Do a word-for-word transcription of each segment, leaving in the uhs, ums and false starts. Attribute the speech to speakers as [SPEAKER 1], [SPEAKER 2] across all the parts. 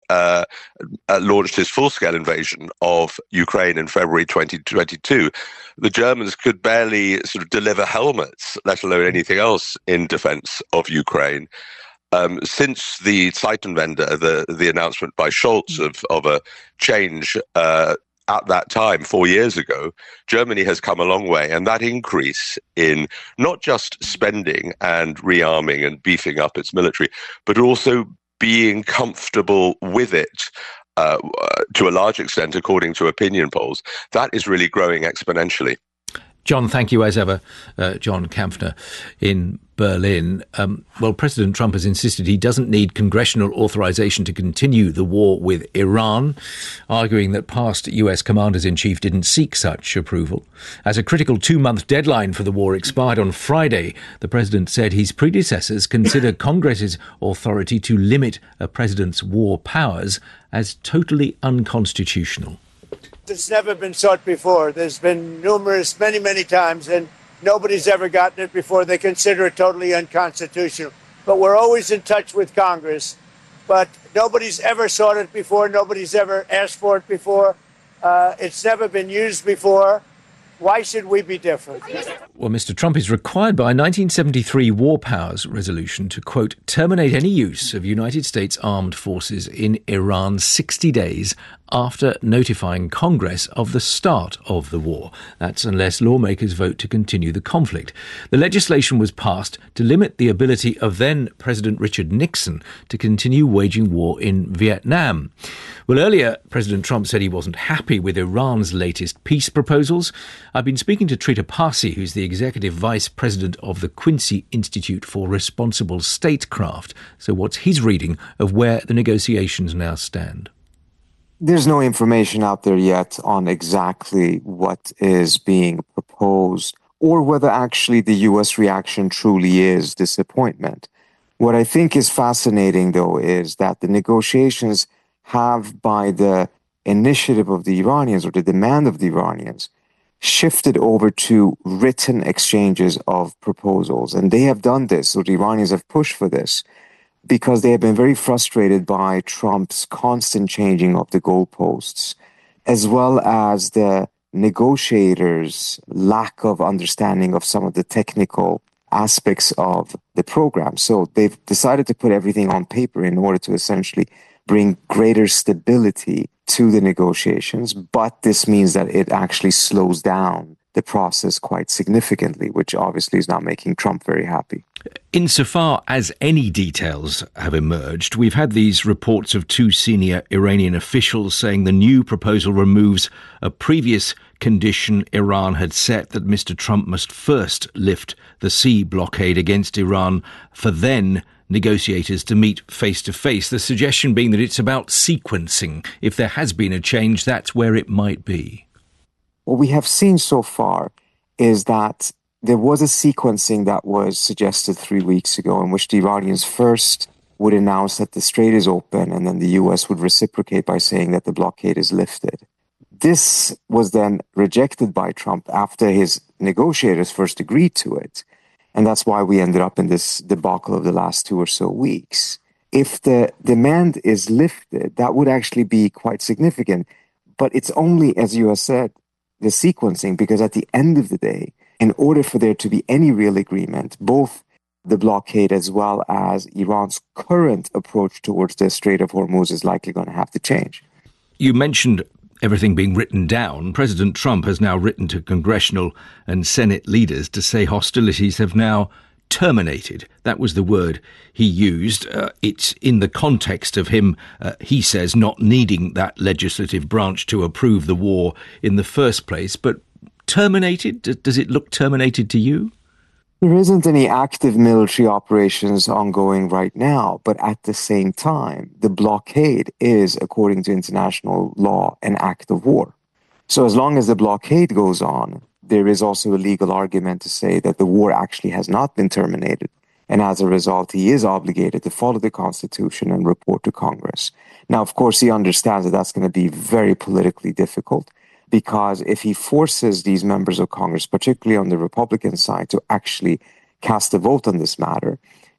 [SPEAKER 1] uh, uh, launched his full-scale invasion of Ukraine in February twenty twenty-two, the Germans could barely sort of deliver helmets, let alone anything else in defense of Ukraine. Um, since the Zeitenwende, the the announcement by Scholz of, of a change uh, at that time, four years ago, Germany has come a long way. And that increase in not just spending and rearming and beefing up its military, but also being comfortable with it uh, to a large extent, according to opinion polls, that is really growing exponentially.
[SPEAKER 2] John, thank you as ever. Uh, John Kampfner in Berlin. Um, well, President Trump has insisted he doesn't need congressional authorization to continue the war with Iran, arguing that past U S commanders-in-chief didn't seek such approval. As a critical two-month deadline for the war expired on Friday, the president said his predecessors consider Congress's authority to limit a president's war powers as totally unconstitutional.
[SPEAKER 3] It's never been sought before. There's been numerous, many, many times, and nobody's ever gotten it before. They consider it totally unconstitutional. But we're always in touch with Congress. But nobody's ever sought it before. Nobody's ever asked for it before. Uh, it's never been used before. Why should we be different?
[SPEAKER 2] Well, Mister Trump is required by a nineteen seventy-three War Powers resolution to, quote, terminate any use of United States armed forces in Iran sixty days after notifying Congress of the start of the war. That's unless lawmakers vote to continue the conflict. The legislation was passed to limit the ability of then President Richard Nixon to continue waging war in Vietnam. Well, earlier, President Trump said he wasn't happy with Iran's latest peace proposals. I've been speaking to Trita Parsi, who's the executive vice president of the Quincy Institute for Responsible Statecraft. So what's his reading of where the negotiations now stand?
[SPEAKER 4] There's no information out there yet on exactly what is being proposed or whether actually the U S reaction truly is disappointment. What I think is fascinating, though, is that the negotiations have, by the initiative of the Iranians or the demand of the Iranians, shifted over to written exchanges of proposals. And they have done this, or the Iranians have pushed for this, because they have been very frustrated by Trump's constant changing of the goalposts, as well as the negotiators' lack of understanding of some of the technical aspects of the program. So they've decided to put everything on paper in order to essentially bring greater stability to the negotiations. But this means that it actually slows down the process quite significantly, which obviously is not making Trump very happy.
[SPEAKER 2] Insofar as any details have emerged, we've had these reports of two senior Iranian officials saying the new proposal removes a previous condition Iran had set that Mister Trump must first lift the sea blockade against Iran for then negotiators to meet face-to-face. The suggestion being that it's about sequencing. If there has been a change, that's where it might be.
[SPEAKER 4] What we have seen so far is that there was a sequencing that was suggested three weeks ago in which the Iranians first would announce that the strait is open and then the U S would reciprocate by saying that the blockade is lifted. This was then rejected by Trump after his negotiators first agreed to it. And that's why we ended up in this debacle of the last two or so weeks. If the demand is lifted, that would actually be quite significant. But it's only, as you have said, the sequencing, because at the end of the day, in order for there to be any real agreement, both the blockade as well as Iran's current approach towards the Strait of Hormuz is likely going to have to change.
[SPEAKER 2] You mentioned everything being written down. President Trump has now written to congressional and Senate leaders to say hostilities have now terminated. That was the word he used. Uh, it's in the context of him, uh, he says, not needing that legislative branch to approve the war in the first place. But terminated? Does it look terminated to you?
[SPEAKER 4] There isn't any active military operations ongoing right now, but at the same time, the blockade is, according to international law, an act of war. So as long as the blockade goes on, there is also a legal argument to say that the war actually has not been terminated. And as a result, he is obligated to follow the Constitution and report to Congress. Now, of course, he understands that that's going to be very politically difficult, because if he forces these members of Congress, particularly on the Republican side, to actually cast a vote on this matter,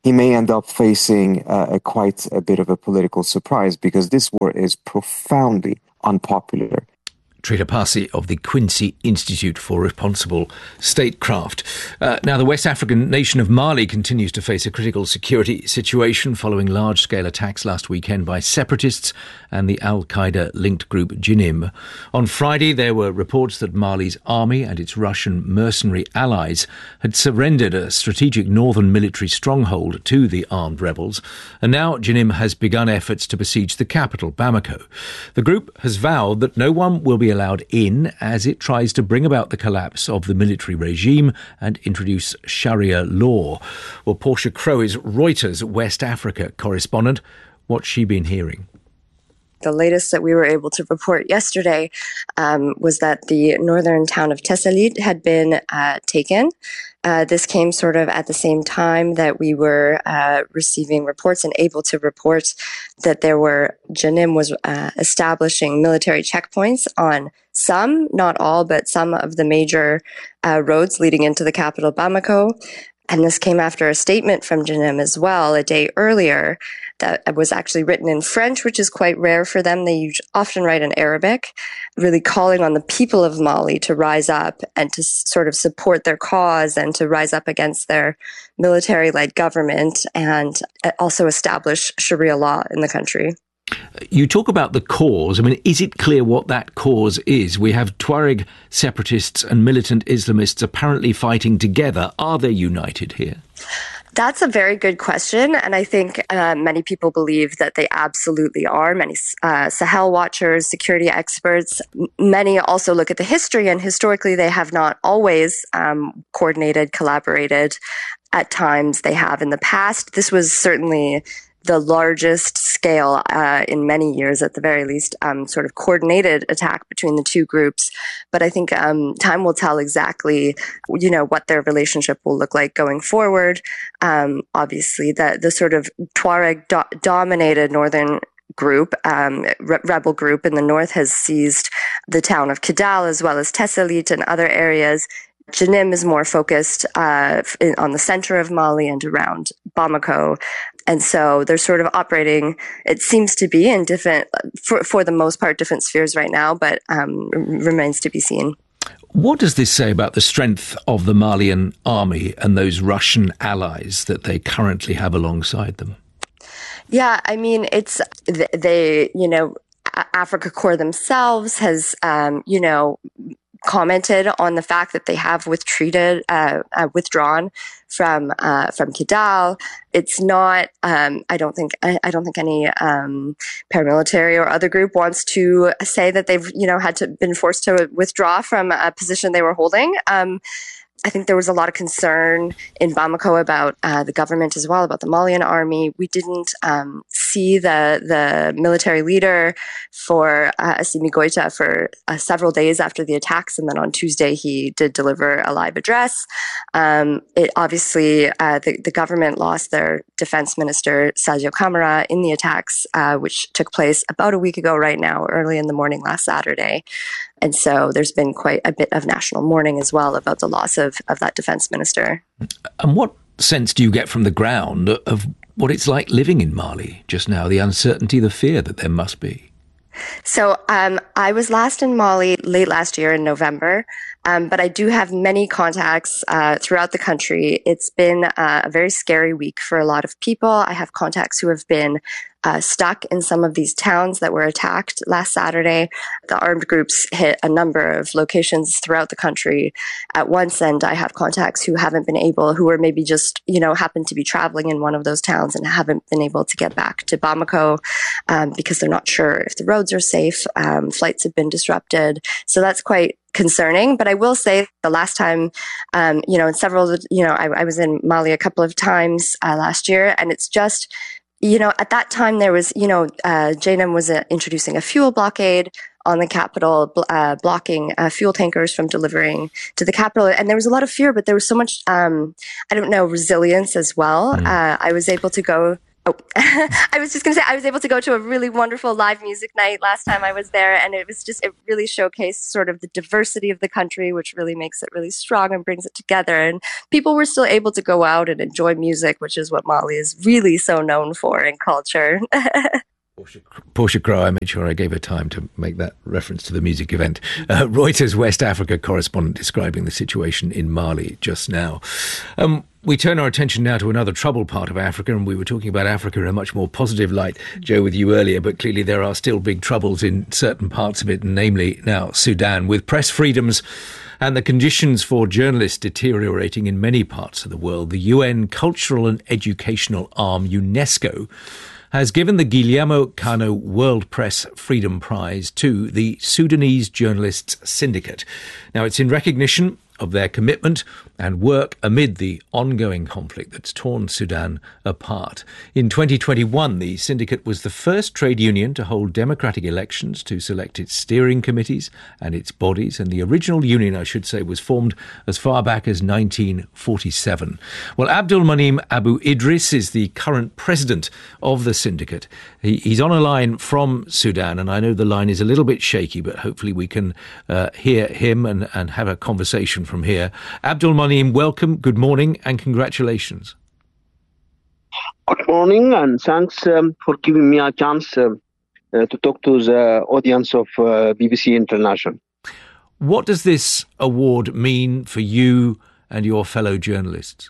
[SPEAKER 4] he may end up facing uh, a quite a bit of a political surprise, because this war is profoundly unpopular.
[SPEAKER 2] Trita Parsi of the Quincy Institute for Responsible Statecraft. Uh, now, the West African nation of Mali continues to face a critical security situation following large-scale attacks last weekend by separatists and the al-Qaeda-linked group Jinim. On Friday, there were reports that Mali's army and its Russian mercenary allies had surrendered a strategic northern military stronghold to the armed rebels, and now Jinim has begun efforts to besiege the capital, Bamako. The group has vowed that no one will be allowed in as it tries to bring about the collapse of the military regime and introduce Sharia law. Well, Portia Crow is Reuters West Africa correspondent. What's she been hearing?
[SPEAKER 5] The latest that we were able to report yesterday um, was that the northern town of Tessalit had been uh, taken. Uh, this came sort of at the same time that we were uh, receiving reports and able to report that there were, Jinim was uh, establishing military checkpoints on some, not all, but some of the major uh, roads leading into the capital, Bamako. And this came after a statement from Jinim as well a day earlier that was actually written in French, which is quite rare for them. They often write in Arabic, really calling on the people of Mali to rise up and to sort of support their cause and to rise up against their military-led government and also establish Sharia law in the country.
[SPEAKER 2] You talk about the cause. I mean, is it clear what that cause is? We have Tuareg separatists and militant Islamists apparently fighting together. Are they united here?
[SPEAKER 5] That's a very good question, and I think uh, many people believe that they absolutely are. Many uh, Sahel watchers, security experts, m- many also look at the history, and historically they have not always um, coordinated, collaborated. At times they have in the past. This was certainly the largest scale uh, in many years, at the very least, um, sort of coordinated attack between the two groups. But I think um, time will tell exactly, you know, what their relationship will look like going forward. Um, obviously, the the sort of Tuareg do- dominated northern group, um, re- rebel group in the north has seized the town of Kidal as well as Tessalit and other areas. Jinim is more focused uh, in, on the center of Mali and around Bamako. And so they're sort of operating, it seems to be in different, for, for the most part, different spheres right now, but um, remains to be seen.
[SPEAKER 2] What does this say about the strength of the Malian army and those Russian allies that they currently have alongside them?
[SPEAKER 5] Yeah, I mean, it's, they, you know, Africa Corps themselves has, um, you know, commented on the fact that they have withdrew, uh, uh, withdrawn from uh, from Kidal. It's not. Um, I don't think. I, I don't think any um, paramilitary or other group wants to say that they've, you know, had to been forced to withdraw from a position they were holding. Um, I think there was a lot of concern in Bamako about uh, the government as well, about the Malian army. We didn't um, see the the military leader for uh, Assimi Goïta for uh, several days after the attacks, and then on Tuesday he did deliver a live address. Um, it obviously uh, the the government lost their defense minister Sadio Kamara in the attacks, uh, which took place about a week ago. Right now, early in the morning last Saturday. And so there's been quite a bit of national mourning as well about the loss of, of that defense minister.
[SPEAKER 2] And what sense do you get from the ground of what it's like living in Mali just now, the uncertainty, the fear that there must be?
[SPEAKER 5] So um, I was last in Mali late last year in November, um, but I do have many contacts uh, throughout the country. It's been uh, a very scary week for a lot of people. I have contacts who have been Uh, stuck in some of these towns that were attacked last Saturday. The armed groups hit a number of locations throughout the country at once, and I have contacts who haven't been able, who are maybe just, you know, happen to be traveling in one of those towns and haven't been able to get back to Bamako um, because they're not sure if the roads are safe. Um, flights have been disrupted. So that's quite concerning. But I will say the last time, um, you know, in several, you know, I, I was in Mali a couple of times uh, last year, and it's just, you know, at that time there was, you know, uh, Jinim was uh, introducing a fuel blockade on the capital, uh, blocking uh, fuel tankers from delivering to the capital. And there was a lot of fear, but there was so much, um, I don't know, resilience as well. Mm. Uh, I was able to go Oh, I was just going to say, I was able to go to a really wonderful live music night last time I was there. And it was just, it really showcased sort of the diversity of the country, which really makes it really strong and brings it together. And people were still able to go out and enjoy music, which is what Mali is really so known for in culture.
[SPEAKER 2] Portia, Portia Crowe, I made sure I gave her time to make that reference to the music event. Uh, Reuters West Africa correspondent describing the situation in Mali just now. Um, we turn our attention now to another troubled part of Africa, and we were talking about Africa in a much more positive light, Joe, with you earlier, but clearly there are still big troubles in certain parts of it, namely now Sudan, with press freedoms and the conditions for journalists deteriorating in many parts of the world. The U N cultural and educational arm, UNESCO, has given the Guillermo Kano World Press Freedom Prize to the Sudanese Journalists Syndicate. Now, it's in recognition of their commitment and work amid the ongoing conflict that's torn Sudan apart. In twenty twenty-one, the syndicate was the first trade union to hold democratic elections to select its steering committees and its bodies, and the original union, I should say, was formed as far back as nineteen forty-seven. Well, Abdul Manim Abu Idris is the current president of the syndicate. He, he's on a line from Sudan, and I know the line is a little bit shaky, but hopefully we can uh, hear him and, and have a conversation from here. Abdul Manim, welcome, good morning, and congratulations.
[SPEAKER 6] Good morning, and thanks um, for giving me a chance uh, uh, to talk to the audience of uh, B B C International.
[SPEAKER 2] What does this award mean for you and your fellow journalists?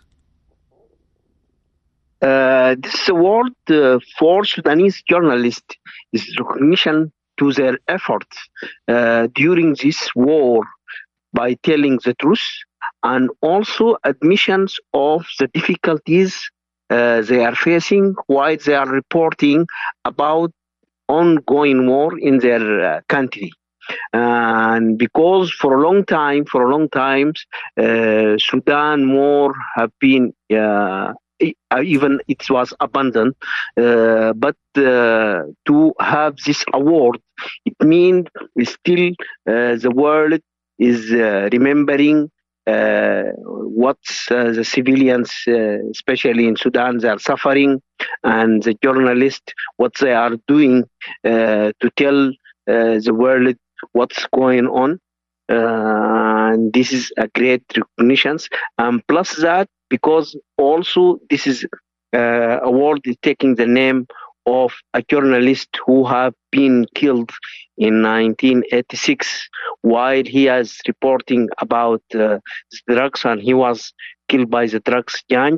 [SPEAKER 6] Uh, this award uh, for Sudanese journalists is recognition to their efforts uh, during this war by telling the truth, and also admissions of the difficulties uh, they are facing while they are reporting about ongoing war in their uh, country. And because for a long time, for a long time, uh, Sudan war have been uh, even it was abandoned, uh, but uh, to have this award, it means still uh, the world is uh, remembering uh, what uh, the civilians, uh, especially in Sudan, they are suffering, and the journalists, what they are doing uh, to tell uh, the world what's going on. Uh, and this is a great recognition. And plus that, because also this is uh, award is taking the name of a journalist who have been killed in nineteen eighty-six while he is reporting about uh, drugs, and he was killed by the drugs gang.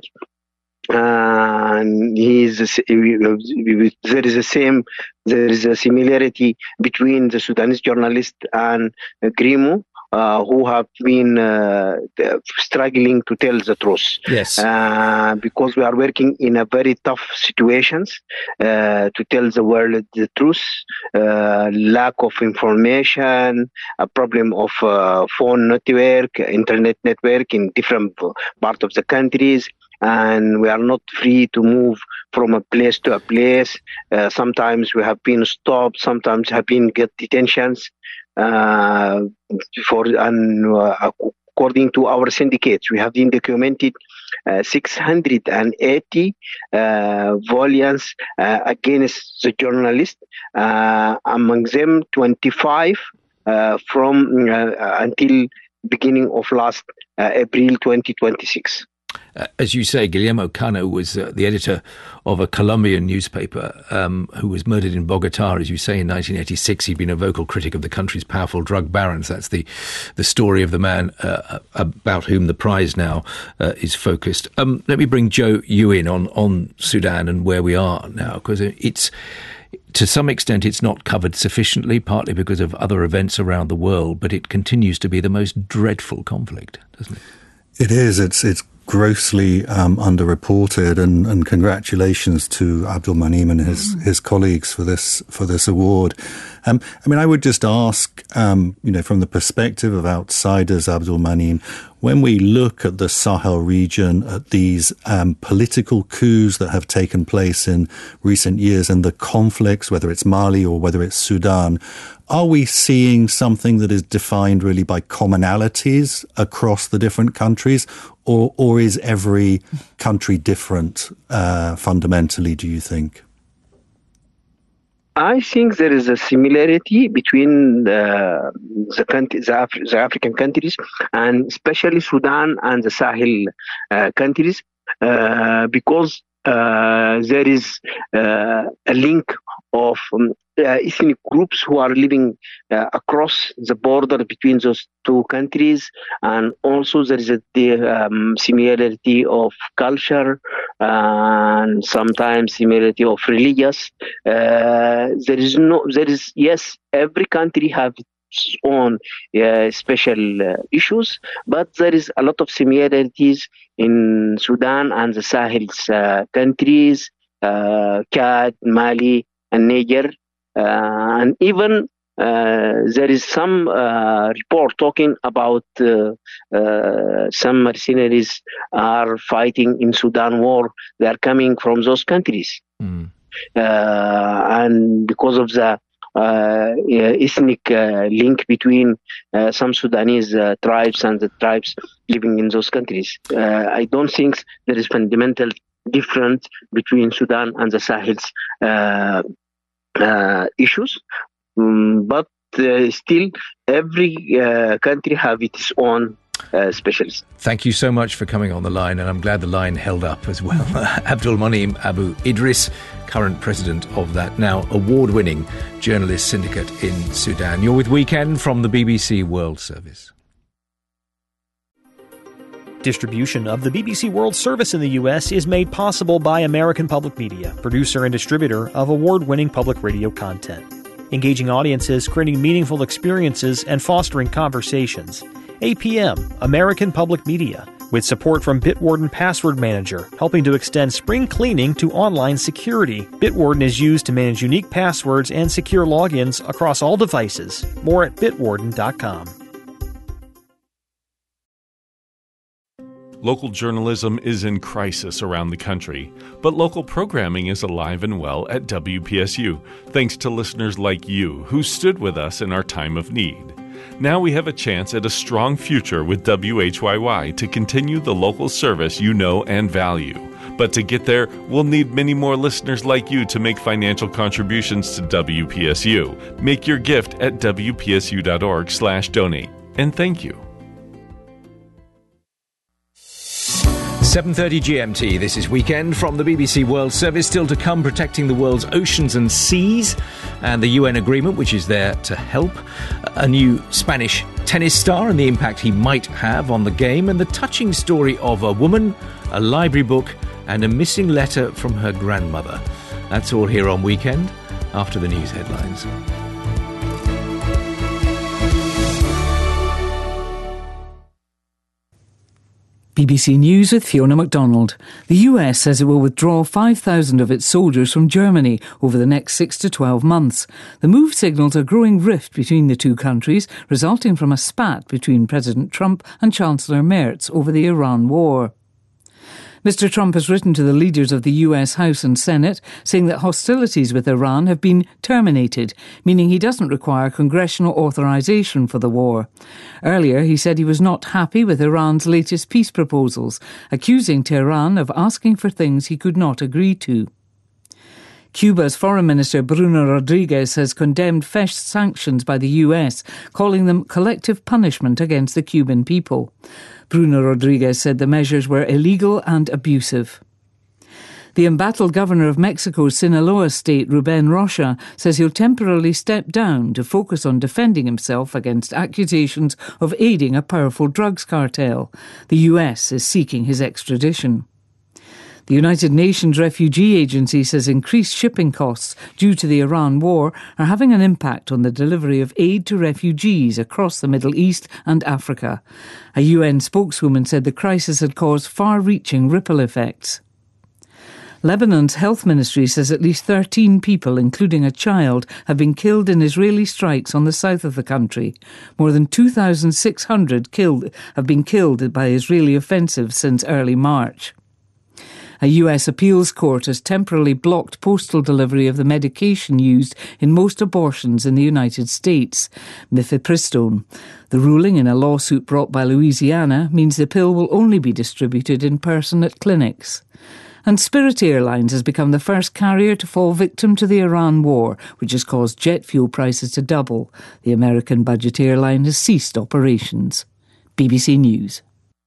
[SPEAKER 6] Uh, and he is there is a same there is a similarity between the Sudanese journalist and uh, Grimo, uh, who have been uh, struggling to tell the truth.
[SPEAKER 2] Yes,
[SPEAKER 6] uh, because we are working in a very tough situations uh, to tell the world the truth. Uh, lack of information, a problem of uh, phone network, internet network in different parts of the countries. And we are not free to move from a place to a place. Uh, sometimes we have been stopped. Sometimes have been get detentions. Uh, for and uh, according to our syndicates, we have been documented uh, six hundred eighty uh, violence uh, against the journalists. Uh, among them, twenty-five uh, from uh, until beginning of last uh, April twenty twenty-six.
[SPEAKER 2] Uh, as you say, Guillermo Kano was uh, the editor of a Colombian newspaper um, who was murdered in Bogota, as you say, in nineteen eighty-six. He'd been a vocal critic of the country's powerful drug barons. That's the, the story of the man uh, about whom the prize now uh, is focused. Um, let me bring Joe you in on, on Sudan and where we are now, because it's, to some extent, it's not covered sufficiently, partly because of other events around the world, but it continues to be the most dreadful conflict, doesn't it?
[SPEAKER 7] It is. It's it's grossly um, underreported, and, and congratulations to Abdul Manim and his, his colleagues for this for this award. Um, I mean, I would just ask, um, you know, from the perspective of outsiders, Abdul Manin, when we look at the Sahel region, at these um, political coups that have taken place in recent years and the conflicts, whether it's Mali or whether it's Sudan, are we seeing something that is defined really by commonalities across the different countries, or, or is every country different uh, fundamentally, do you think?
[SPEAKER 6] I think there is a similarity between the the, country, the, Af- the African countries, and especially Sudan and the Sahel uh, countries, uh, because uh, there is uh, a link of um, uh, ethnic groups who are living uh, across the border between those two countries, and also there is a the, um, similarity of culture and sometimes similarity of religious. Uh, there is no, there is yes, every country have its own uh, special uh, issues, but there is a lot of similarities in Sudan and the Sahel uh, countries, uh, Chad, Mali, and Niger, uh, and even uh, there is some uh, report talking about uh, uh, some mercenaries are fighting in Sudan war. They are coming from those countries, mm. uh, and because of the uh, ethnic uh, link between uh, some Sudanese uh, tribes and the tribes living in those countries, uh, I don't think there is fundamental difference between Sudan and the Sahel's uh, uh, issues, um, but uh, still every uh, country have its own uh, specialists.
[SPEAKER 2] Thank you so much for coming on the line, and I'm glad the line held up as well. Abdul Manin Abu Idris, current president of that now award-winning journalist syndicate in Sudan. You're with Weekend from the B B C World Service.
[SPEAKER 8] Distribution of the B B C World Service in the U S is made possible by American Public Media, producer and distributor of award-winning public radio content. Engaging audiences, creating meaningful experiences, and fostering conversations. A P M, American Public Media, with support from Bitwarden Password Manager, helping to extend spring cleaning to online security. Bitwarden is used to manage unique passwords and secure logins across all devices. More at bitwarden dot com.
[SPEAKER 9] Local journalism is in crisis around the country, but local programming is alive and well at W P S U, thanks to listeners like you who stood with us in our time of need. Now we have a chance at a strong future with W H Y Y to continue the local service you know and value. But to get there, we'll need many more listeners like you to make financial contributions to W P S U. Make your gift at W P S U dot org slash donate. And thank you.
[SPEAKER 2] seven thirty G M T, this is Weekend from the B B C World Service. Still to come, protecting the world's oceans and seas, and the U N agreement, which is there to help. A new Spanish tennis star and the impact he might have on the game, and the touching story of a woman, a library book, and a missing letter from her grandmother. That's all here on Weekend, after the news headlines.
[SPEAKER 10] B B C News with Fiona MacDonald. The U S says it will withdraw five thousand of its soldiers from Germany over the next six to twelve months. The move signals a growing rift between the two countries, resulting from a spat between President Trump and Chancellor Merz over the Iran war. Mister Trump has written to the leaders of the U S House and Senate, saying that hostilities with Iran have been terminated, meaning he doesn't require congressional authorization for the war. Earlier, he said he was not happy with Iran's latest peace proposals, accusing Tehran of asking for things he could not agree to. Cuba's Foreign Minister Bruno Rodriguez has condemned F E S sanctions by the U S, calling them collective punishment against the Cuban people. Bruno Rodriguez said the measures were illegal and abusive. The embattled governor of Mexico's Sinaloa state, Ruben Rocha, says he'll temporarily step down to focus on defending himself against accusations of aiding a powerful drugs cartel. The U S is seeking his extradition. The United Nations Refugee Agency says increased shipping costs due to the Iran war are having an impact on the delivery of aid to refugees across the Middle East and Africa. A U N spokeswoman said the crisis had caused far-reaching ripple effects. Lebanon's health ministry says at least thirteen people, including a child, have been killed in Israeli strikes on the south of the country. More than two thousand six hundred killed have been killed by Israeli offensives since early March. A U S appeals court has temporarily blocked postal delivery of the medication used in most abortions in the United States, mifepristone. The ruling in a lawsuit brought by Louisiana means the pill will only be distributed in person at clinics. And Spirit Airlines has become the first carrier to fall victim to the Iran war, which has caused jet fuel prices to double. The American budget airline has ceased operations. B B C News.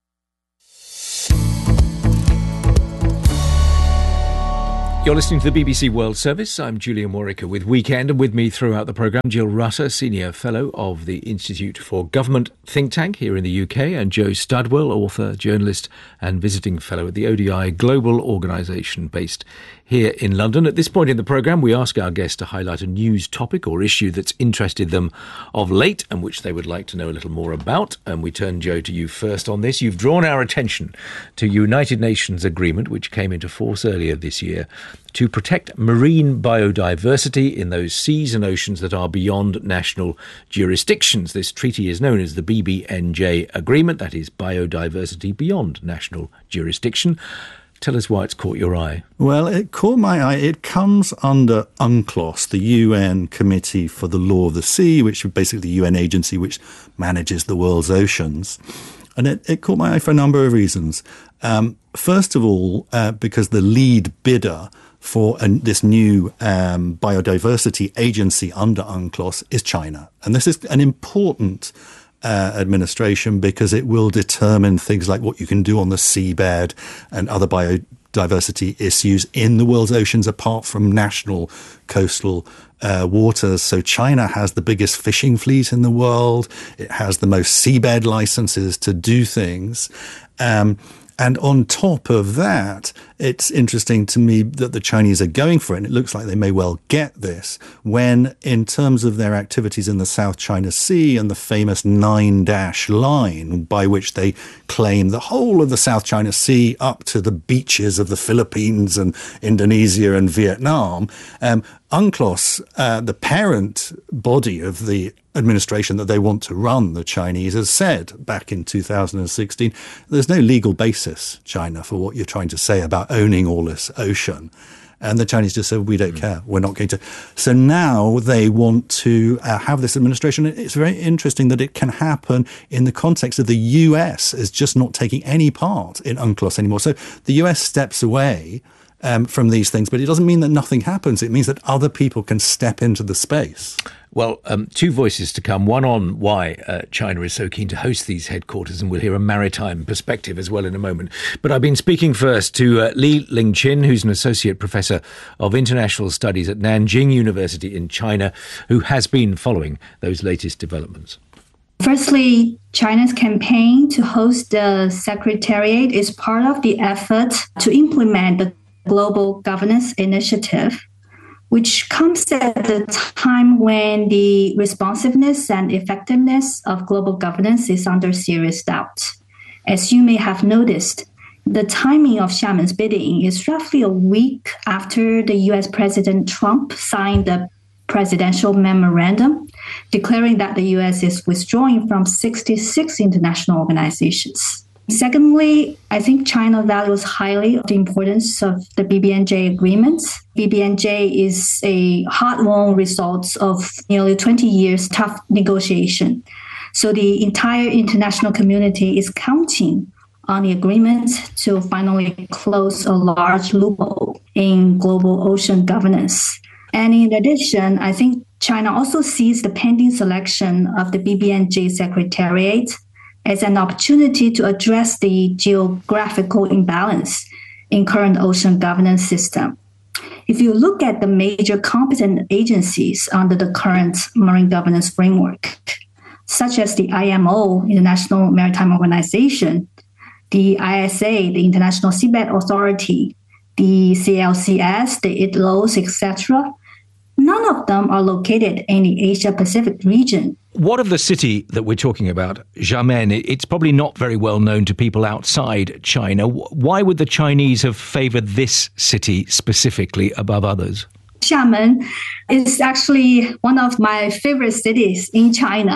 [SPEAKER 2] You're listening to the B B C World Service. I'm Julian Warwicker with Weekend, and with me throughout the programme, Jill Rutter, Senior Fellow of the Institute for Government think tank here in the U K, and Joe Studwell, author, journalist and visiting fellow at the O D I Global Organisation based here in London. At this point in the programme, we ask our guests to highlight a news topic or issue that's interested them of late and which they would like to know a little more about. And we turn, Joe, to you first on this. You've drawn our attention to United Nations agreement, which came into force earlier this year, to protect marine biodiversity in those seas and oceans that are beyond national jurisdictions. This treaty is known as the B B N J Agreement, that is biodiversity beyond national jurisdiction. Tell us why it's caught your eye.
[SPEAKER 7] Well, it caught my eye. It comes under UNCLOS, the U N Committee for the Law of the Sea, which is basically the U N agency which manages the world's oceans. And it, it caught my eye for a number of reasons. Um, first of all, uh, because the lead bidder for an, this new um, biodiversity agency under UNCLOS is China. And this is an important uh, administration because it will determine things like what you can do on the seabed and other biodiversity issues in the world's oceans apart from national coastal uh, waters. So China has the biggest fishing fleet in the world. It has the most seabed licenses to do things. Um, And on top of that, it's interesting to me that the Chinese are going for it, and it looks like they may well get this, when in terms of their activities in the South China Sea and the famous Nine Dash Line, by which they claim the whole of the South China Sea up to the beaches of the Philippines and Indonesia and Vietnam, um, UNCLOS, uh, the parent body of the administration that they want to run, the Chinese, has said back in two thousand sixteen, there's no legal basis, China, for what you're trying to say about owning all this ocean. And the Chinese just said, we don't mm. care. We're not going to. So now they want to uh, have this administration. It's very interesting that it can happen in the context of the U S as just not taking any part in UNCLOS anymore. So the U S steps away Um, from these things, but it doesn't mean that nothing happens. It means that other people can step into the space.
[SPEAKER 2] Well, um, two voices to come. One on why uh, China is so keen to host these headquarters, and we'll hear a maritime perspective as well in a moment. But I've been speaking first to uh, Li Lingqin, who's an associate professor of international studies at Nanjing University in China, who has been following those latest developments.
[SPEAKER 11] Firstly, China's campaign to host the Secretariat is part of the effort to implement the Global Governance Initiative, which comes at a time when the responsiveness and effectiveness of global governance is under serious doubt. As you may have noticed, the timing of Xiamen's bidding is roughly a week after the U S President Trump signed the presidential memorandum declaring that the U S is withdrawing from sixty-six international organizations. Secondly, I think China values highly the importance of the B B N J agreements. B B N J is a hard-won result of nearly twenty years tough negotiation. So the entire international community is counting on the agreement to finally close a large loophole in global ocean governance. And in addition, I think China also sees the pending selection of the B B N J Secretariat as an opportunity to address the geographical imbalance in current ocean governance system. If you look at the major competent agencies under the current marine governance framework, such as the I M O, International Maritime Organization, the I S A, the International Seabed Authority, the C L C S, the I D L O S, et cetera, None of them are located in the Asia-Pacific region.
[SPEAKER 2] What of the city that we're talking about, Xiamen? It's probably not very well known to people outside China. Why would the Chinese have favoured this city specifically above others?
[SPEAKER 11] Xiamen is actually one of my favorite cities in China.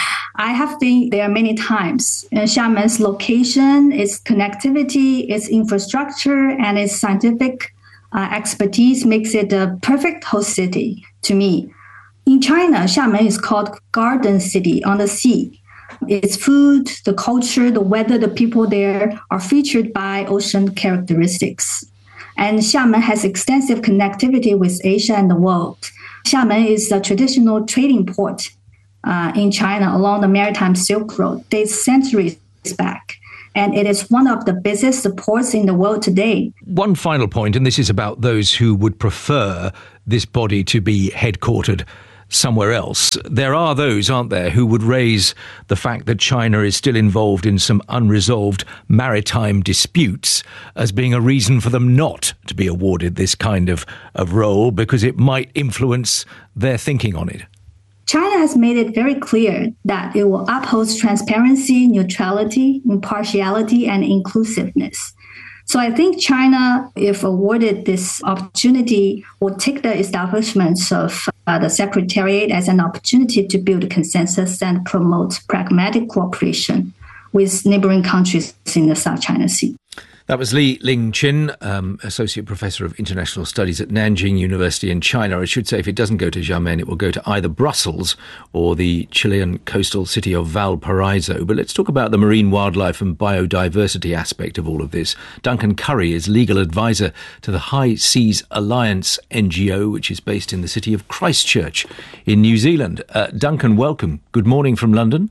[SPEAKER 11] I have been there many times. Uh, Xiamen's location, its connectivity, its infrastructure, and its scientific uh, expertise makes it a perfect host city to me. In China, Xiamen is called Garden City on the Sea. Its food, the culture, the weather, the people there are featured by ocean characteristics. And Xiamen has extensive connectivity with Asia and the world. Xiamen is a traditional trading port uh, in China along the maritime Silk Road, dates centuries back. And it is one of the busiest ports in the world today.
[SPEAKER 2] One final point, and this is about those who would prefer this body to be headquartered somewhere else. There are those, aren't there, who would raise the fact that China is still involved in some unresolved maritime disputes as being a reason for them not to be awarded this kind of, of role, because it might influence their thinking on it.
[SPEAKER 11] China has made it very clear that it will uphold transparency, neutrality, impartiality, and inclusiveness. So I think China, if awarded this opportunity, will take the establishments of uh, the Secretariat as an opportunity to build consensus and promote pragmatic cooperation with neighboring countries in the South China Sea.
[SPEAKER 2] That was Li Ling-chin, um, Associate Professor of International Studies at Nanjing University in China. I should say if it doesn't go to Xiamen, it will go to either Brussels or the Chilean coastal city of Valparaiso. But let's talk about the marine wildlife and biodiversity aspect of all of this. Duncan Curry is legal advisor to the High Seas Alliance N G O, which is based in the city of Christchurch in New Zealand. Uh, Duncan, welcome. Good morning from London.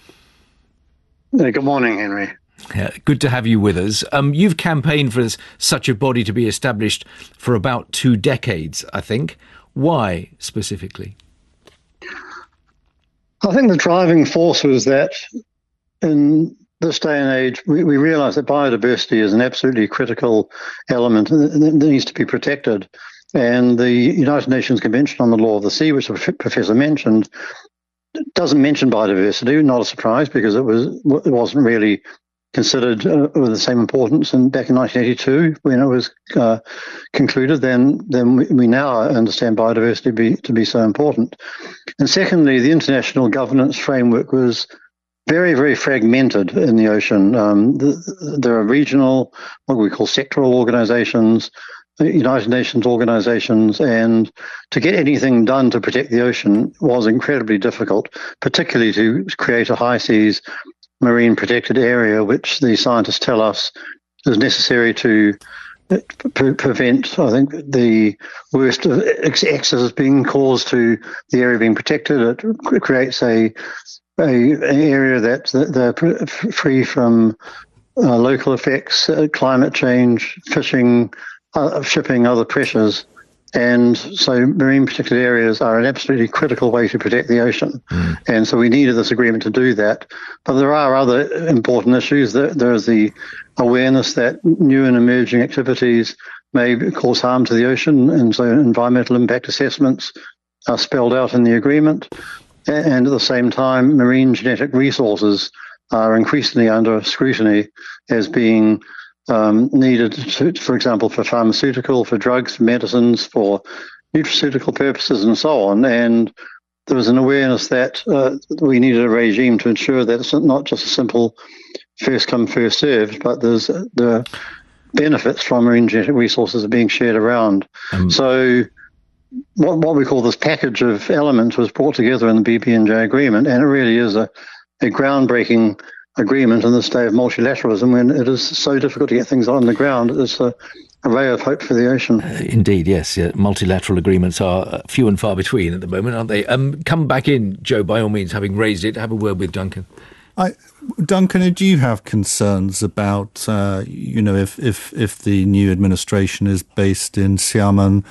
[SPEAKER 12] Good morning, Henry.
[SPEAKER 2] Yeah, good to have you with us. Um, you've campaigned for this, such a body to be established for about two decades, I think. Why specifically?
[SPEAKER 12] I think the driving force was that in this day and age, we, we realise that biodiversity is an absolutely critical element that needs to be protected. And the United Nations Convention on the Law of the Sea, which the Professor mentioned, doesn't mention biodiversity. Not a surprise, because it was it wasn't really considered uh, with the same importance in back in nineteen eighty-two when it was uh, concluded. Then, then we, we now understand biodiversity be, to be so important. And secondly, the international governance framework was very, very fragmented in the ocean. Um, the, there are regional, what we call sectoral organizations, United Nations organizations, and to get anything done to protect the ocean was incredibly difficult, particularly to create a high seas marine protected area, which the scientists tell us is necessary to pre- prevent, I think, the worst of excesses being caused to the area being protected. It creates a, a an area that they're free from uh, local effects, uh, climate change, fishing, uh, shipping, other pressures. And so marine protected areas are an absolutely critical way to protect the ocean. Mm. And so we needed this agreement to do that. But there are other important issues. There is the awareness that new and emerging activities may cause harm to the ocean. And so environmental impact assessments are spelled out in the agreement. And at the same time, marine genetic resources are increasingly under scrutiny as being Um, needed, to, for example, for pharmaceutical, for drugs, for medicines, for nutraceutical purposes, and so on. And there was an awareness that uh, we needed a regime to ensure that it's not just a simple first come, first served, but there's the benefits from marine genetic resources are being shared around. Um, so what, what we call this package of elements was brought together in the B B N J agreement, and it really is a, a groundbreaking agreement in this day of multilateralism when it is so difficult to get things on the ground. It's a, a ray of hope for the ocean.
[SPEAKER 2] Uh, indeed, yes. Yeah. Multilateral agreements are few and far between at the moment, aren't they? Um, come back in, Joe, by all means, having raised it. Have a word with Duncan.
[SPEAKER 7] I, Duncan, do you have concerns about, uh, you know, if, if, if the new administration is based in Xiamen,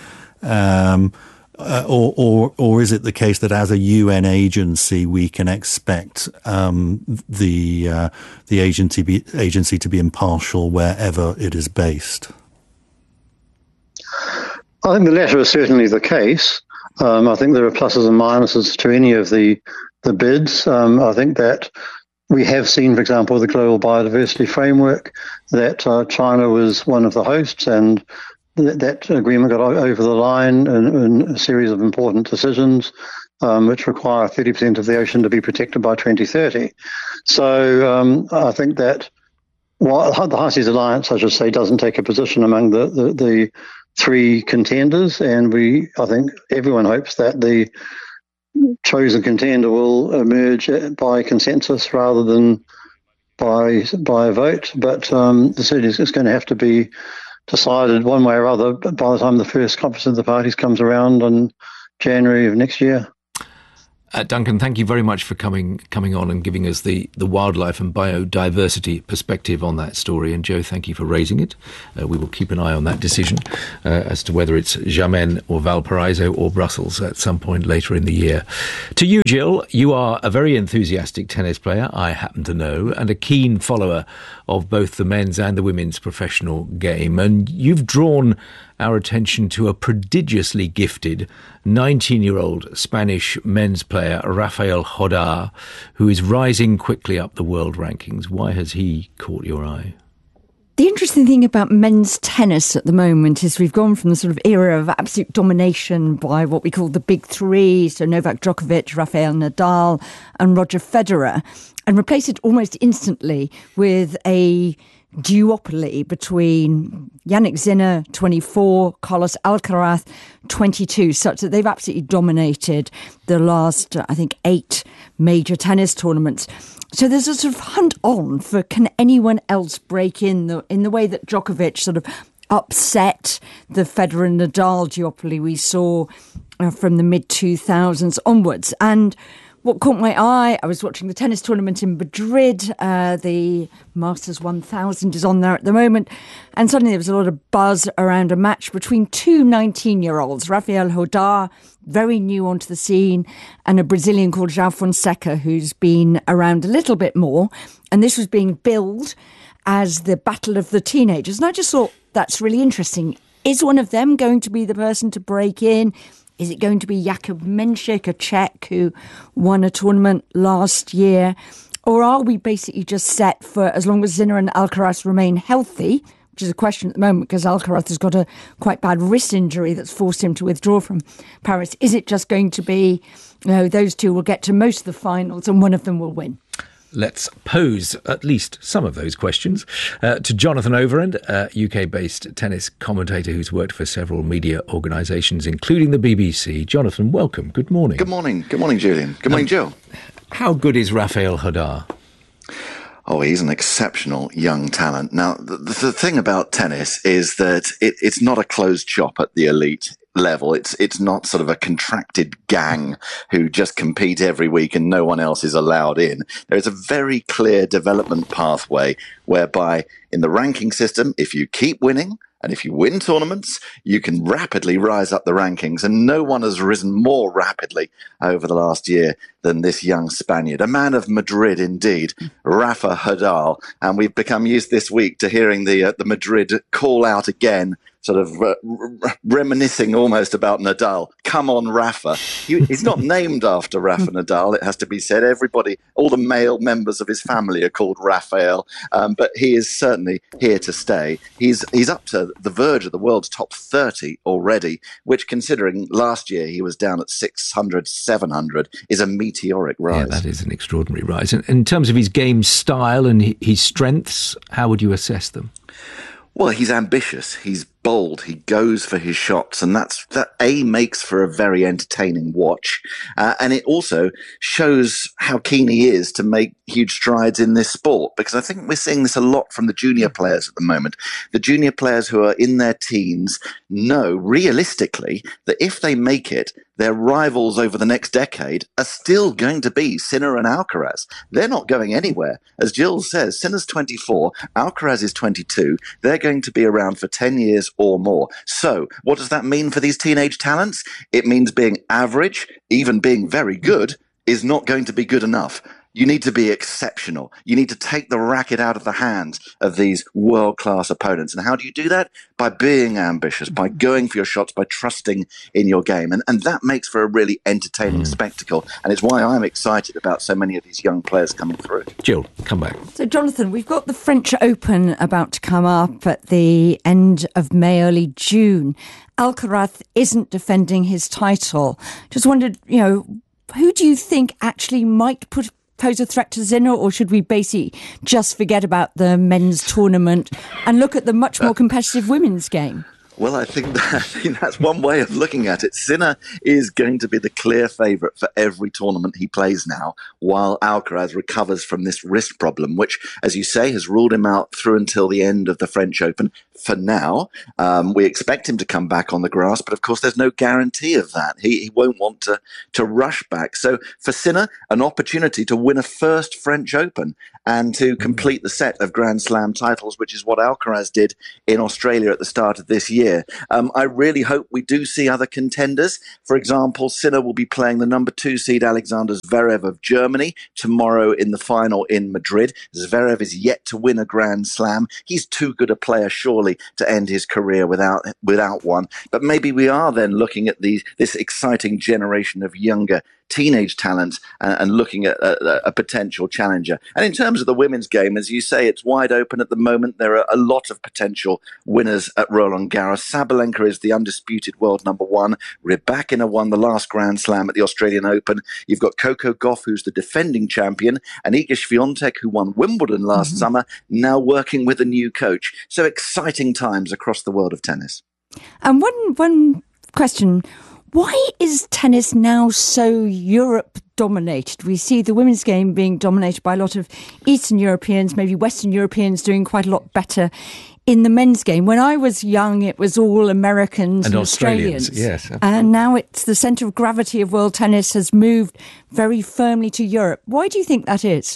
[SPEAKER 7] um, Uh, or, or, or is it the case that as a U N agency we can expect um, the uh, the agency be, agency to be impartial wherever it is based?
[SPEAKER 12] I think the latter is certainly the case. Um, I think there are pluses and minuses to any of the the bids. Um, I think that we have seen, for example, the Global Biodiversity Framework, that uh, China was one of the hosts, and th- that agreement got over the line in, in a series of important decisions, um, which require thirty percent of the ocean to be protected by twenty thirty. So um, I think that while the High Seas Alliance, I should say, doesn't take a position among the, the, the three contenders, and we, I think everyone hopes that the chosen contender will emerge by consensus rather than by by a vote. But um, the city is going to have to be decided one way or other by the time the first conference of the parties comes around in January of next year.
[SPEAKER 2] Uh, Duncan, thank you very much for coming coming on and giving us the, the wildlife and biodiversity perspective on that story. And Joe, thank you for raising it. Uh, we will keep an eye on that decision uh, as to whether it's Xiamen or Valparaiso or Brussels at some point later in the year. To you, Jill, you are a very enthusiastic tennis player, I happen to know, and a keen follower of both the men's and the women's professional game. And you've drawn our attention to a prodigiously gifted nineteen-year-old Spanish men's player, Rafael Jodar, who is rising quickly up the world rankings. Why has he caught your eye?
[SPEAKER 13] The interesting thing about men's tennis at the moment is we've gone from the sort of era of absolute domination by what we call the big three, so Novak Djokovic, Rafael Nadal and Roger Federer, and replaced it almost instantly with a duopoly between Jannik Sinner, twenty-four, Carlos Alcaraz, twenty-two, such that they've absolutely dominated the last, I think, eight major tennis tournaments. So there's a sort of hunt on for, can anyone else break in the in the way that Djokovic sort of upset the Federer and Nadal duopoly we saw uh, from the mid two thousands onwards. And what caught my eye, I was watching the tennis tournament in Madrid. Uh, the Masters one thousand is on there at the moment. And suddenly there was a lot of buzz around a match between two nineteen-year-olds, Rafael Jodar, very new onto the scene, and a Brazilian called João Fonseca, who's been around a little bit more. And this was being billed as the battle of the teenagers. And I just thought, that's really interesting. Is one of them going to be the person to break in? Is it going to be Jakub Menšík, a Czech who won a tournament last year? Or are we basically just set for, as long as Sinner and Alcaraz remain healthy, which is a question at the moment because Alcaraz has got a quite bad wrist injury that's forced him to withdraw from Paris. Is it just going to be, you know, those two will get to most of the finals and one of them will win?
[SPEAKER 2] Let's pose at least some of those questions uh, to Jonathan Overend, a U K-based tennis commentator who's worked for several media organisations, including the B B C. Jonathan, welcome. Good morning.
[SPEAKER 14] Good morning. Good morning, Julian. Good morning, um, Jill.
[SPEAKER 2] How good is Rafael Jodar?
[SPEAKER 14] Oh, he's an exceptional young talent. Now, the, the thing about tennis is that it, it's not a closed shop at the elite level. It's it's not sort of a contracted gang who just compete every week and no one else is allowed in. There is a very clear development pathway whereby in the ranking system, if you keep winning and if you win tournaments, you can rapidly rise up the rankings. And no one has risen more rapidly over the last year than this young Spaniard, a man of Madrid indeed, Rafa Jodar. And we've become used this week to hearing the uh, the Madrid call out again, sort of uh, r- reminiscing almost about Nadal. Come on, Rafa. He, he's not named after Rafa Nadal, it has to be said. Everybody, all the male members of his family are called Rafael, um, but he is certainly here to stay. He's he's up to the verge of the world's top thirty already, which, considering last year he was down at six hundred, seven hundred, is a meteoric rise.
[SPEAKER 2] Yeah, that is an extraordinary rise. And in terms of his game style and his strengths, how would you assess them?
[SPEAKER 14] Well, he's ambitious, he's bold, he goes for his shots, and that's that A makes for a very entertaining watch, uh, and it also shows how keen he is to make huge strides in this sport, because I think we're seeing this a lot from the junior players at the moment. The junior players who are in their teens know realistically that if they make it, their rivals over the next decade are still going to be Sinner and Alcaraz. They're not going anywhere. As Jill says, Sinner's twenty-four, Alcaraz is twenty-two. They're going to be around for ten years or more. So what does that mean for these teenage talents? It means being average, even being very good, is not going to be good enough. You need to be exceptional. You need to take the racket out of the hands of these world-class opponents. And how do you do that? By being ambitious, by going for your shots, by trusting in your game. And, and that makes for a really entertaining mm. spectacle. And it's why I'm excited about so many of these young players coming through.
[SPEAKER 2] Jill, come back.
[SPEAKER 13] So, Jonathan, we've got the French Open about to come up at the end of May, early June. Alcaraz isn't defending his title. Just wondered, you know, who do you think actually might put pose a threat to Sinner, or should we basically just forget about the men's tournament and look at the much more competitive women's game?
[SPEAKER 14] Well, I think, that, I think that's one way of looking at it. Sinner is going to be the clear favourite for every tournament he plays now, while Alcaraz recovers from this wrist problem, which, as you say, has ruled him out through until the end of the French Open. For now, um, we expect him to come back on the grass, but of course there's no guarantee of that. He, he won't want to, to rush back. So for Sinner, an opportunity to win a first French Open and to complete the set of Grand Slam titles, which is what Alcaraz did in Australia at the start of this year. Um, I really hope we do see other contenders. For example, Sinner will be playing the number two seed Alexander Zverev of Germany tomorrow in the final in Madrid. Zverev is yet to win a Grand Slam. He's too good a player, surely, to end his career without without one. But maybe we are then looking at these this exciting generation of younger teenage talent and, and looking at a, a potential challenger. And in terms of the women's game, as you say, it's wide open at the moment. There are a lot of potential winners at Roland Garros. Sabalenka is the undisputed world number one. Rybakina won the last Grand Slam at the Australian Open. You've got Coco Gauff, who's the defending champion, and Iga Swiatek, who won Wimbledon last mm-hmm. summer, now working with a new coach. So exciting times across the world of tennis.
[SPEAKER 13] And one one question. Why is tennis now so Europe-dominated? We see the women's game being dominated by a lot of Eastern Europeans, maybe Western Europeans doing quite a lot better in the men's game. When I was young, it was all Americans and, and Australians. Australians.
[SPEAKER 2] Yes, absolutely.
[SPEAKER 13] And now it's the centre of gravity of world tennis has moved very firmly to Europe. Why do you think that is?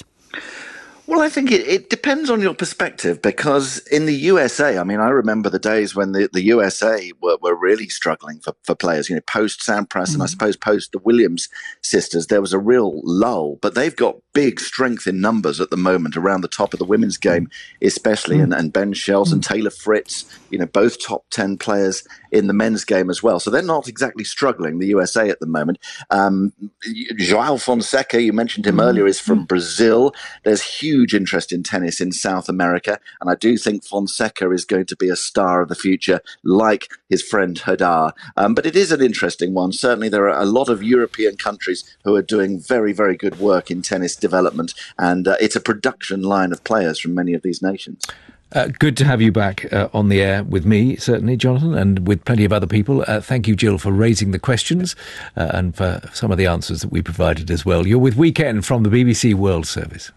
[SPEAKER 14] Well, I think it, it depends on your perspective, because in the U S A, I mean, I remember the days when the, the U S A were, were really struggling for, for players, you know, post Sampras mm-hmm. and I suppose post the Williams sisters, there was a real lull, but they've got big strength in numbers at the moment around the top of the women's game, especially, mm-hmm. and, and Ben Shells mm-hmm. and Taylor Fritz, you know, both top ten players in the men's game as well. So they're not exactly struggling, the U S A at the moment. Um, João Fonseca, you mentioned him mm-hmm. earlier, is from mm-hmm. Brazil. There's huge Huge interest in tennis in South America, and I do think Fonseca is going to be a star of the future, like his friend Hadar. Um, but it is an interesting one. Certainly, there are a lot of European countries who are doing very, very good work in tennis development, and uh, it's a production line of players from many of these nations.
[SPEAKER 2] Uh, good to have you back uh, on the air with me, certainly, Jonathan, and with plenty of other people. Uh, thank you, Jill, for raising the questions uh, and for some of the answers that we provided as well. You're with Weekend from the B B C World Service.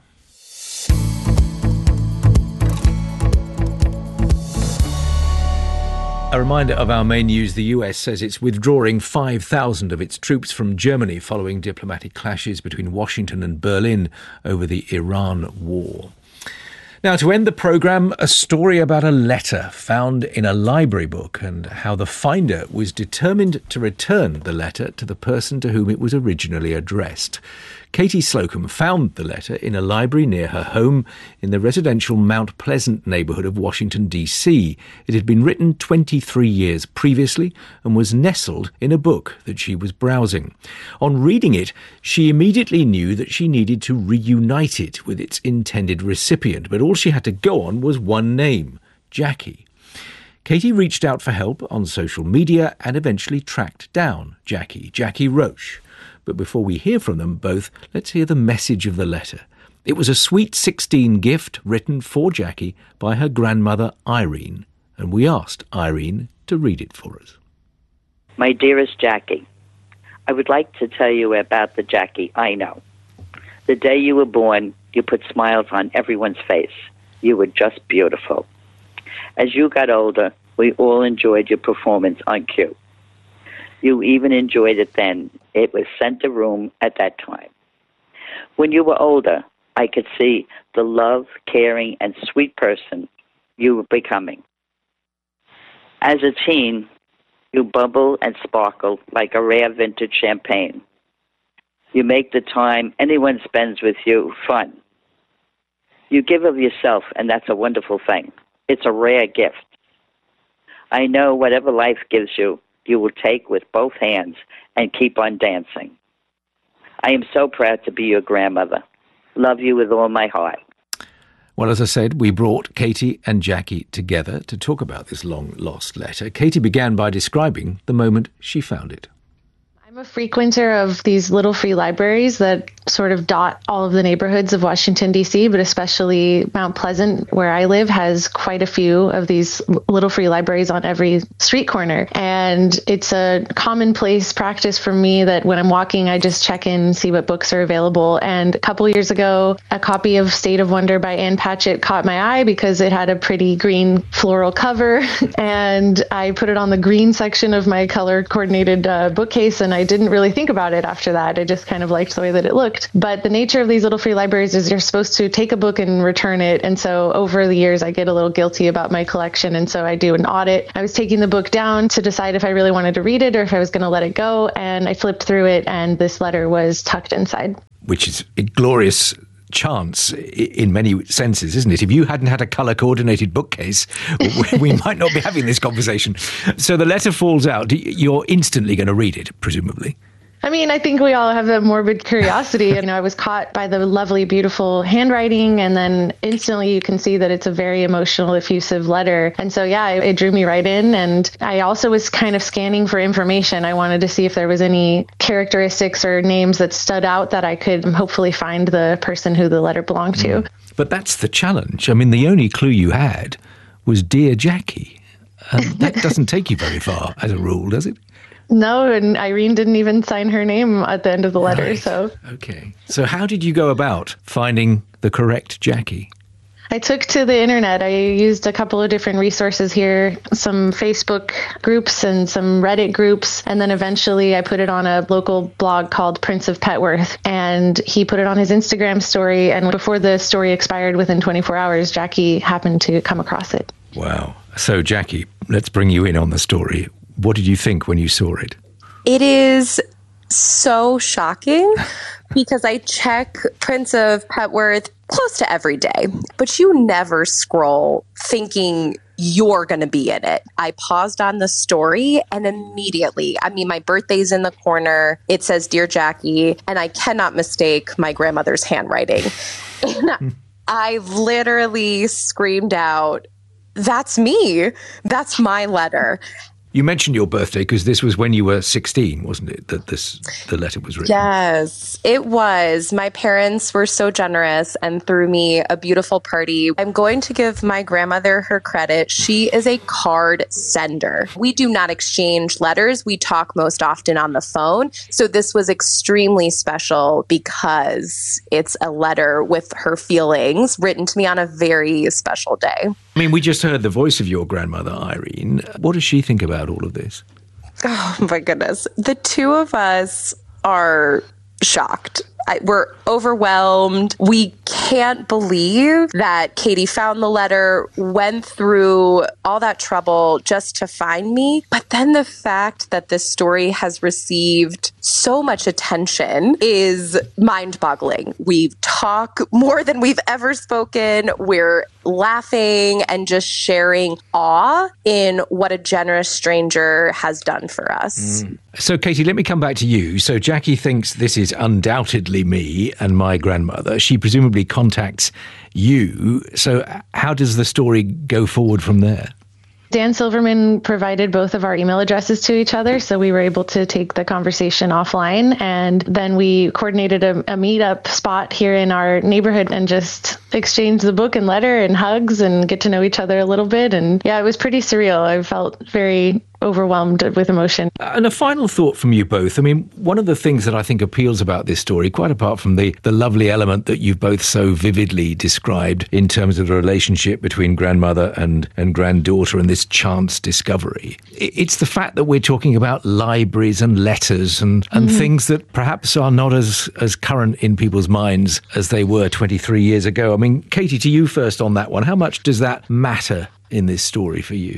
[SPEAKER 2] A reminder of our main news. The U S says it's withdrawing five thousand of its troops from Germany following diplomatic clashes between Washington and Berlin over the Iran war. Now, to end the programme, a story about a letter found in a library book and how the finder was determined to return the letter to the person to whom it was originally addressed. Katie Slocum found the letter in a library near her home in the residential Mount Pleasant neighbourhood of Washington, D C. It had been written twenty-three years previously and was nestled in a book that she was browsing. On reading it, she immediately knew that she needed to reunite it with its intended recipient, but all she had to go on was one name, Jackie. Katie reached out for help on social media and eventually tracked down Jackie, Jackie Roche. But before we hear from them both, let's hear the message of the letter. It was a Sweet sixteen gift written for Jackie by her grandmother, Irene, and we asked Irene to read it for us.
[SPEAKER 15] My dearest Jackie, I would like to tell you about the Jackie I know. The day you were born, you put smiles on everyone's face. You were just beautiful. As you got older, we all enjoyed your performance on cue. You even enjoyed it then. It was center room at that time. When you were older, I could see the love, caring, and sweet person you were becoming. As a teen, you bubble and sparkle like a rare vintage champagne. You make the time anyone spends with you fun. You give of yourself, and that's a wonderful thing. It's a rare gift. I know whatever life gives you, you will take with both hands and keep on dancing. I am so proud to be your grandmother. Love you with all my heart.
[SPEAKER 2] Well, as I said, we brought Katie and Jackie together to talk about this long-lost letter. Katie began by describing the moment she found it.
[SPEAKER 16] I'm a frequenter of these little free libraries that sort of dot all of the neighborhoods of Washington, D C, but especially Mount Pleasant, where I live, has quite a few of these little free libraries on every street corner. And it's a commonplace practice for me that when I'm walking, I just check in and see what books are available. And a couple years ago, a copy of State of Wonder by Ann Patchett caught my eye because it had a pretty green floral cover. And I put it on the green section of my color-coordinated uh, bookcase, and I didn't really think about it after that. I just kind of liked the way that it looked. But the nature of these little free libraries is you're supposed to take a book and return it. And so over the years, I get a little guilty about my collection. And so I do an audit. I was taking the book down to decide if I really wanted to read it or if I was going to let it go. And I flipped through it, and this letter was tucked inside. Which is a glorious chance in many senses, isn't it? If you hadn't had a colour-coordinated bookcase, we might not be having this conversation. So the letter falls out. You're instantly going to read it, presumably. I mean, I think we all have a morbid curiosity, and I was caught by the lovely, beautiful handwriting, and then instantly you can see that it's a very emotional, effusive letter. And so, yeah, it, it drew me right in, and I also was kind of scanning for information. I wanted to see if there was any characteristics or names that stood out that I could hopefully find the person who the letter belonged to. But that's the challenge. I mean, the only clue you had was Dear Jackie, and that doesn't take you very far as a rule, does it? No, and Irene didn't even sign her name at the end of the letter, right. so... Okay. So how did you go about finding the correct Jackie? I took to the internet. I used a couple of different resources here, some Facebook groups and some Reddit groups, and then eventually I put it on a local blog called Prince of Petworth, and he put it on his Instagram story, and before the story expired, within twenty-four hours, Jackie happened to come across it. Wow. So, Jackie, let's bring you in on the story. What did you think when you saw it?
[SPEAKER 5] It is so shocking because I check Prince of Petworth close to every day, but you never scroll thinking you're going to be in it. I paused on the story and immediately, I mean, my birthday's in the corner. It says, Dear Jackie, and I cannot mistake my grandmother's handwriting. And I literally screamed out, that's me. That's my letter.
[SPEAKER 2] You mentioned your birthday because this was when you were sixteen, wasn't it, that this the letter was written?
[SPEAKER 5] Yes, it was. My parents were so generous and threw me a beautiful party. I'm going to give my grandmother her credit. She is a card sender. We do not exchange letters. We talk most often on the phone. So this was extremely special because it's a letter with her feelings written to me on a very special day.
[SPEAKER 2] I mean, we just heard the voice of your grandmother, Irene. What does she think about all of this?
[SPEAKER 5] Oh, my goodness. The two of us are shocked. I, we're overwhelmed. We can't believe that Katie found the letter, went through all that trouble just to find me. But then the fact that this story has received so much attention is mind-boggling. We talk more than we've ever spoken. We're laughing and just sharing awe in what a generous stranger has done for us.
[SPEAKER 2] Mm. So, Katie, let me come back to you. So Jackie thinks this is undoubtedly me and my grandmother. She presumably contacts you. So how does the story go forward from there? Dan Silverman provided both of our email addresses to each other, so we were able to take the conversation offline. And then we coordinated a, a meetup spot here in our neighborhood and just exchanged the book and letter and hugs and get to know each other a little bit. And yeah, it was pretty surreal. I felt very overwhelmed with emotion. And a final thought from you both. I mean, one of the things that I think appeals about this story, quite apart from the, the lovely element that you've both so vividly described in terms of the relationship between grandmother and, and granddaughter and this chance discovery, it's the fact that we're talking about libraries and letters and, and mm-hmm. things that perhaps are not as, as current in people's minds as they were twenty-three years ago. I mean, Katie, to you first on that one, how much does that matter in this story for you?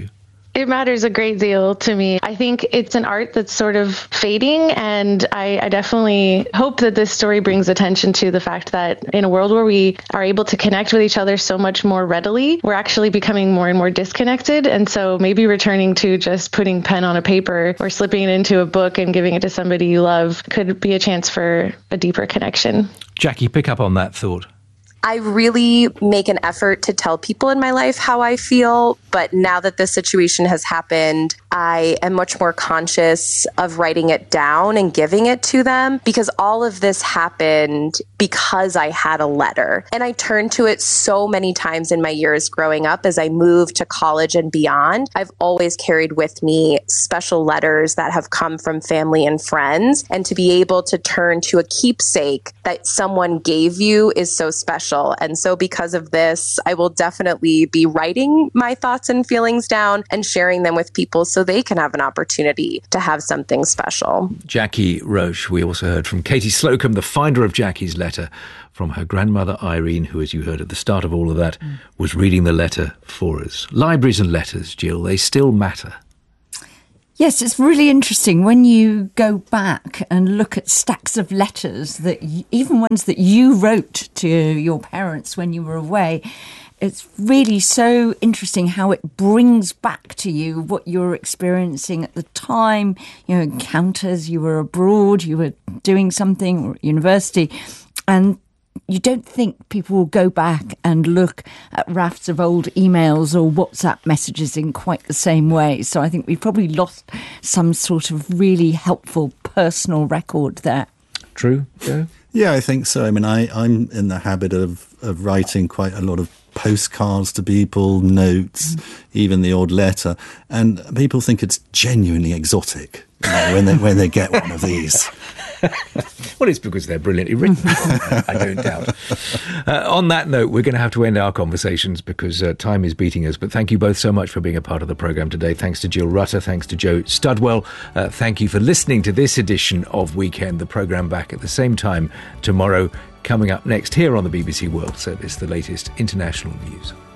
[SPEAKER 16] It matters a great deal to me. I think it's an art that's sort of fading, and I, I definitely hope that this story brings attention to the fact that in a world where we are able to connect with each other so much more readily, we're actually becoming more and more disconnected. And so maybe returning to just putting pen on a paper or slipping it into a book and giving it to somebody you love could be a chance for a deeper connection.
[SPEAKER 2] Jackie, pick up on that thought.
[SPEAKER 5] I really make an effort to tell people in my life how I feel, but now that this situation has happened, I am much more conscious of writing it down and giving it to them, because all of this happened because I had a letter. And I turned to it so many times in my years growing up as I moved to college and beyond. I've always carried with me special letters that have come from family and friends, and to be able to turn to a keepsake that someone gave you is so special. And so because of this, I will definitely be writing my thoughts and feelings down and sharing them with people so they can have an opportunity to have something special.
[SPEAKER 2] Jackie Roche. We also heard from Katie Slocum, the finder of Jackie's letter, from her grandmother Irene, who, as you heard at the start of all of that, mm. was reading the letter for us. Libraries and letters, Jill, they still matter.
[SPEAKER 13] Yes, it's really interesting when you go back and look at stacks of letters, that you, even ones that you wrote to your parents when you were away. It's really so interesting how it brings back to you what you're experiencing at the time, you know, encounters, you were abroad, you were doing something, or at university, and you don't think people will go back and look at rafts of old emails or WhatsApp messages in quite the same way. So I think we've probably lost some sort of really helpful personal record there.
[SPEAKER 2] True, Joe?
[SPEAKER 7] Yeah, I think so. I mean, I, I'm in the habit of, of writing quite a lot of postcards to people, notes, mm. even the odd letter. And people think it's genuinely exotic, you know, when they when they get one of these.
[SPEAKER 2] Well, it's because they're brilliantly written. I don't doubt. Uh, on that note, we're going to have to end our conversations because uh, time is beating us. But thank you both so much for being a part of the programme today. Thanks to Jill Rutter. Thanks to Joe Studwell. Uh, thank you for listening to this edition of Weekend. The programme back at the same time tomorrow. Coming up next here on the B B C World Service, the latest international news.